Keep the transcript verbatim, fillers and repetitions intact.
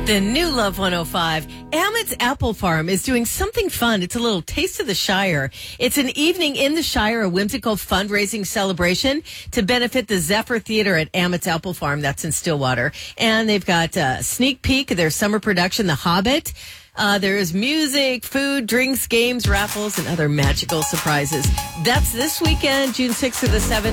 The new Love one oh five. Amit's Apple Farm is doing something fun. It's a little taste of the Shire. It's an evening in the Shire, a whimsical fundraising celebration to benefit the Zephyr Theater at Amit's Apple Farm. That's in Stillwater. And they've got a sneak peek of their summer production, The Hobbit. Uh, there's music, food, drinks, games, raffles, and other magical surprises. That's this weekend, June sixth to the seventh.